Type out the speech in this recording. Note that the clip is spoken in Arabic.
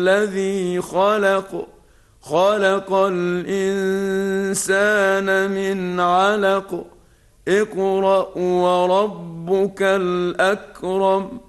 الذي خلق الإنسان من علق. اقرأ وربك الأكرم.